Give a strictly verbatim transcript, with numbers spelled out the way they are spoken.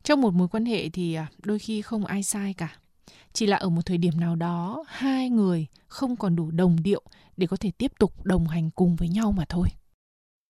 Trong một mối quan hệ thì à, đôi khi không ai sai cả. Chỉ là ở một thời điểm nào đó, hai người không còn đủ đồng điệu để có thể tiếp tục đồng hành cùng với nhau mà thôi.